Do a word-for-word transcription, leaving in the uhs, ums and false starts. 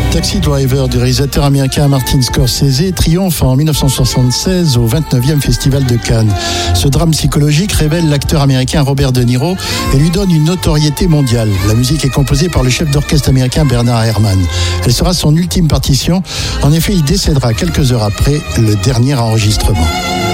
Taxi Driver du réalisateur américain Martin Scorsese triomphe en dix-neuf cent soixante-seize au vingt-neuvième Festival de Cannes. Ce drame psychologique révèle l'acteur américain Robert De Niro et lui donne une notoriété mondiale. La musique est composée par le chef d'orchestre américain Bernard Herrmann. Elle sera son ultime partition. En effet, il décédera quelques heures après le dernier enregistrement.